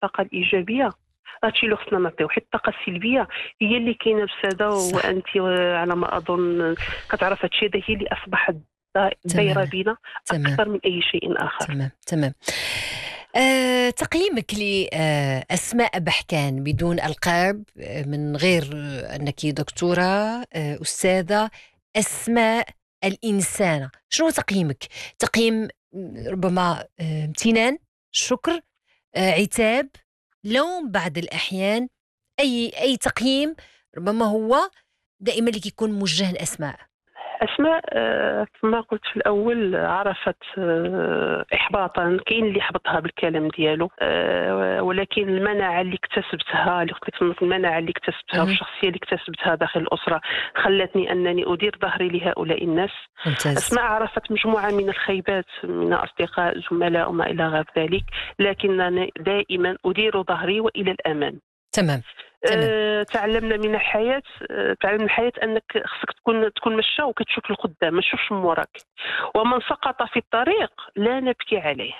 الطاقه الايجابيه هادشي اللي خصنا نعطيو، حيت الطاقه السلبيه هي اللي كاينه بساده، صح. وانت على ما اظن كتعرف هادشي هذا، هي اللي اصبحت دايره تماما. بينا تمام. اكثر من اي شيء اخر. تمام. تمام. تقييمك لأسماء بحكان بدون ألقاب، من غير أنك دكتورة، أستاذة، أسماء الإنسانة، شنو تقييمك؟ تقييم ربما امتنان، شكر، عتاب، لوم بعض الأحيان، أي تقييم ربما هو دائما اللي يكون موجه لأسماء. أسماء كما قلت في الأول عرفت إحباطا، كاين اللي حبطها بالكلام ديالو، ولكن المناعة اللي اكتسبتها، اللي قلت لك المناعة اللي اكتسبتها مهم. والشخصية اللي اكتسبتها داخل الأسرة خلتني أنني أدير ظهري لهؤلاء الناس. ممتاز. أسماء عرفت مجموعة من الخيبات من أصدقاء زملاء وما إلى غير ذلك، لكنني دائما أدير ظهري وإلى الأمام. تمام. تمام. تعلمنا من الحياة، تعلمنا من الحياة أنك خصك تكون مشى وكتشوف القدام، ما تشوفش من وراك، ومن سقط في الطريق لا نبكي عليه.